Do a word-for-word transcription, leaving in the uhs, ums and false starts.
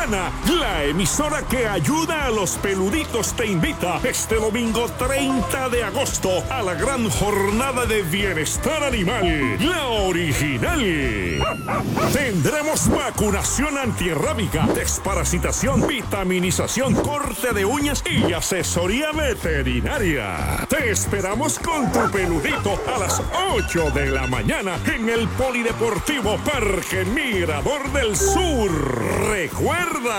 Dominicana, la emisora que ayuda a los peluditos, te invita este domingo treinta de agosto a la gran jornada de bienestar animal, la original. Tendremos vacunación antirrábica, desparasitación, vitaminización, corte de uñas y asesoría veterinaria. Te esperamos con tu peludito a las ocho de la mañana en el Polideportivo Parque Mirador del Sur. Recuerda,